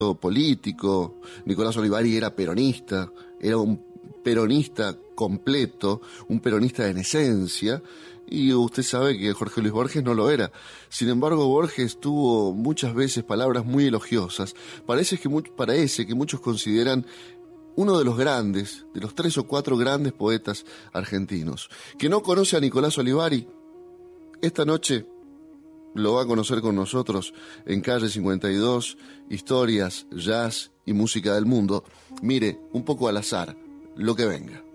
político. Nicolás Olivari era peronista, era un peronista completo, un peronista en esencia, y usted sabe que Jorge Luis Borges no lo era. Sin embargo, Borges tuvo muchas veces palabras muy elogiosas. Parece que muchos consideran uno de los grandes, de los 3 o 4 grandes poetas argentinos. Que no conoce a Nicolás Olivari, esta noche lo va a conocer con nosotros en Calle 52, historias, jazz y música del mundo. Mire, un poco al azar, lo que venga.